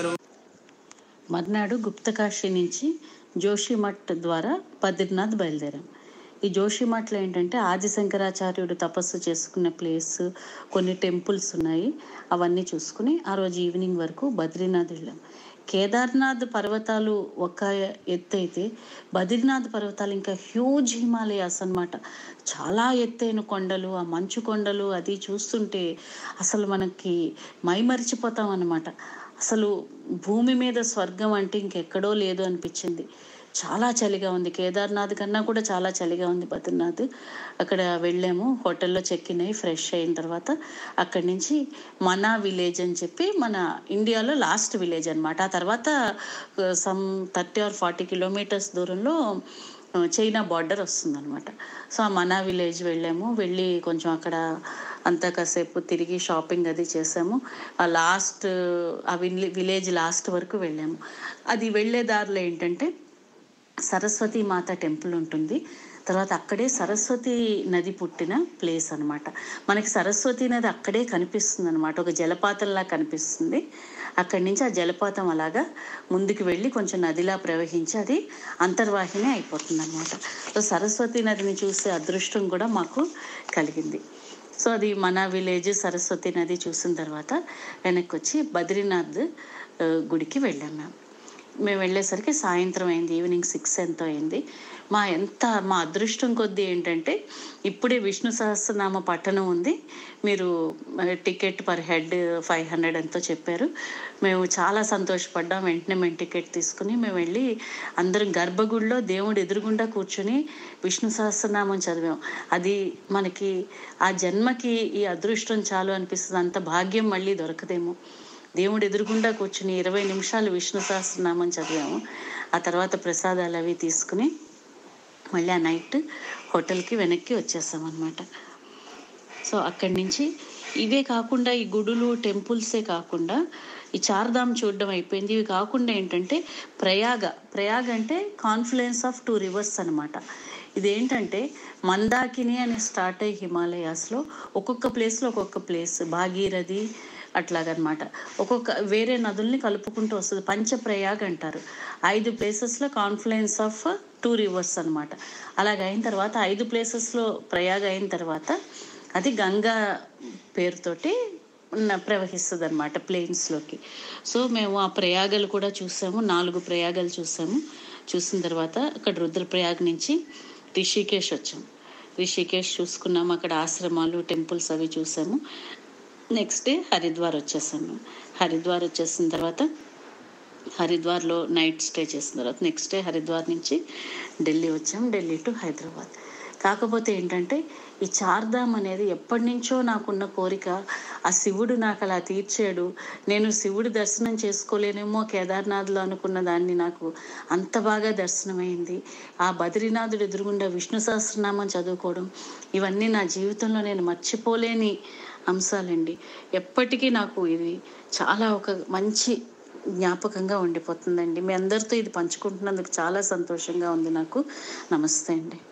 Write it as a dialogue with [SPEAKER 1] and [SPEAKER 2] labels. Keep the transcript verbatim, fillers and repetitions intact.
[SPEAKER 1] మర్నాడు గుప్తకాశీ నుంచి జోషిమఠ్ ద్వారా బద్రీనాథ్ బయలుదేరాం. ఈ జోషిమఠ్లో ఏంటంటే ఆది శంకరాచార్యుడు తపస్సు చేసుకున్న ప్లేస్, కొన్ని టెంపుల్స్ ఉన్నాయి. అవన్నీ చూసుకుని ఆ రోజు ఈవినింగ్ వరకు బద్రీనాథ్ వెళ్ళాం. కేదార్నాథ్ పర్వతాలు ఒక ఎత్తు అయితే బద్రీనాథ్ పర్వతాలు ఇంకా హ్యూజ్ హిమాలయాస్ అన్నమాట. చాలా ఎత్తైన కొండలు, ఆ మంచు కొండలు అది చూస్తుంటే అసలు మనకి మైమరిచిపోతాం అన్నమాట. అసలు భూమి మీద స్వర్గం అంటే ఇంకెక్కడో లేదు అనిపించింది. చాలా చలిగా ఉంది. కేదార్నాథ్ కన్నా కూడా చాలా చలిగా ఉంది బద్రీనాథ్. అక్కడ వెళ్ళాము, హోటల్లో చెక్ ఇన్ అయ్యి ఫ్రెష్ అయిన తర్వాత అక్కడి నుంచి మనా విలేజ్ అని చెప్పి, మన ఇండియాలో లాస్ట్ విలేజ్ అనమాట. ఆ తర్వాత some thirty or forty kilometres దూరంలో చైనా బార్డర్ వస్తుందన్నమాట. సో ఆ మనా విలేజ్ వెళ్ళాము. వెళ్ళి కొంచెం అక్కడ అంతా కాసేపు తిరిగి షాపింగ్ అది చేసాము. ఆ లాస్ట్ ఆ విలే విలేజ్ లాస్ట్ వరకు వెళ్ళాము. అది వెళ్ళే దారిలో ఏంటంటే సరస్వతి మాత టెంపుల్ ఉంటుంది. తర్వాత అక్కడే సరస్వతి నది పుట్టిన ప్లేస్ అనమాట. మనకి సరస్వతి నది అక్కడే కనిపిస్తుంది అనమాట, ఒక జలపాతంలా కనిపిస్తుంది. అక్కడి నుంచి ఆ జలపాతం అలాగా ముందుకు వెళ్ళి కొంచెం నదిలా ప్రవహించి అది అంతర్వాహిని అయిపోతుంది అనమాట. సో సరస్వతి నదిని చూసే అదృష్టం కూడా మాకు కలిగింది. సో అది మన విలేజ్ సరస్వతి నది చూసిన తర్వాత వెనక్కి వచ్చి బద్రీనాథ్ గుడికి వెళ్ళాం. మేము మేము వెళ్ళేసరికి సాయంత్రం అయింది, ఈవినింగ్ సిక్స్ ఎంతో అయింది. మా ఎంత మా అదృష్టం కొద్దీ ఏంటంటే ఇప్పుడే విష్ణు సహస్రనామ పఠనం ఉంది. మీరు ticket per head five hundred ఎంతో చెప్పారు. మేము చాలా సంతోషపడ్డాం. వెంటనే మేము టికెట్ తీసుకుని మేము వెళ్ళి అందరం గర్భగుడిలో దేవుడు ఎదురుగుండా కూర్చొని విష్ణు సహస్రనామం చదివాం. అది మనకి ఆ జన్మకి ఈ అదృష్టం చాలు అనిపిస్తుంది. అంత భాగ్యం మళ్ళీ దొరకదేమో. దేవుడు ఎదురుగుండా కూర్చుని ఇరవై నిమిషాలు విష్ణు సహస్రనామం చదివాము. ఆ తర్వాత ప్రసాదాలు అవి తీసుకుని మళ్ళీ ఆ నైట్ హోటల్కి వెనక్కి వచ్చేసాం అనమాట. సో అక్కడి నుంచి ఇవే కాకుండా ఈ గుడులు టెంపుల్సే కాకుండా ఈ చార్ధామ్ చూడడం అయిపోయింది. ఇవి కాకుండా ఏంటంటే ప్రయాగ ప్రయాగ అంటే కాన్ఫ్లుయెన్స్ ఆఫ్ టూ రివర్స్ అనమాట. ఇదేంటంటే మందాకిని అని స్టార్ట్ అయ్యి హిమాలయాస్లో ఒక్కొక్క ప్లేస్లో ఒక్కొక్క ప్లేస్, భాగీరథి అట్లాగనమాట, ఒక్కొక్క వేరే నదుల్ని కలుపుకుంటూ వస్తుంది. పంచప్రయాగ్ అంటారు. ఐదు ప్లేసెస్లో కాన్ఫ్లుయెన్స్ ఆఫ్ టూ రివర్స్ అనమాట. అలాగ అయిన తర్వాత ఐదు ప్లేసెస్లో ప్రయాగ అయిన తర్వాత అది గంగా పేరుతోటి ప్రవహిస్తుంది అనమాట ప్లేన్స్లోకి. సో మేము ఆ ప్రయాగలు కూడా చూసాము. నాలుగు ప్రయాగలు చూసాము. చూసిన తర్వాత అక్కడ రుద్రప్రయాగ్ నుంచి రిషికేష్ వచ్చాము. రిషికేష్ చూసుకున్నాము. అక్కడ ఆశ్రమాలు టెంపుల్స్ అవి చూసాము. నెక్స్ట్ డే హరిద్వార్ వచ్చేసాము. హరిద్వార్ వచ్చేసిన తర్వాత హరిద్వార్లో నైట్ స్టే చేసిన తర్వాత నెక్స్ట్ డే హరిద్వార్ నుంచి ఢిల్లీ వచ్చాము. ఢిల్లీ టు హైదరాబాద్. కాకపోతే ఏంటంటే ఈ చార్ధామ్ అనేది ఎప్పటి నుంచో నాకున్న కోరిక. ఆ శివుడు నాకు అలా తీర్చాడు. నేను శివుడి దర్శనం చేసుకోలేనేమో కేదార్నాథ్లో అనుకున్న దాన్ని నాకు అంత బాగా దర్శనమైంది. ఆ బద్రీనాథుడు ఎదురుగుండా విష్ణు సహస్రనామం చదువుకోవడం, ఇవన్నీ నా జీవితంలో నేను మర్చిపోలేని అంశాలండి. ఎప్పటికీ నాకు ఇది చాలా ఒక మంచి జ్ఞాపకంగా ఉండిపోతుందండి. మీ అందరితో ఇది పంచుకుంటున్నందుకు చాలా సంతోషంగా ఉంది నాకు. నమస్తే అండి.